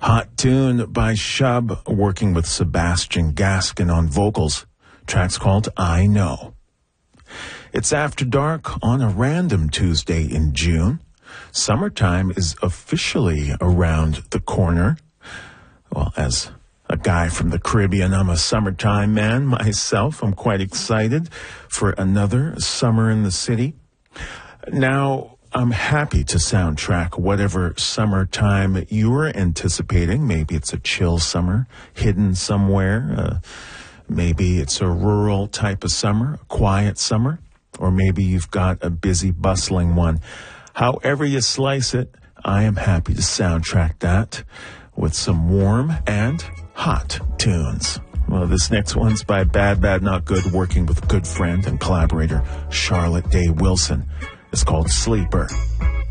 Hot tune by Shub, working with Sebastian Gaskin on vocals. Track's called I Know. It's After Dark on a random Tuesday in June. Summertime is officially around the corner. Well, as a guy from the Caribbean, I'm a summertime man myself. I'm quite excited for another summer in the city. Now, I'm happy to soundtrack whatever summertime you're anticipating. Maybe it's a chill summer hidden somewhere. Maybe it's a rural type of summer, a quiet summer. Or maybe you've got a busy, bustling one. However you slice it, I am happy to soundtrack that with some warm and hot tunes. Well, this next one's by Bad Bad Not Good, working with good friend and collaborator Charlotte Day Wilson. It's called Sleeper.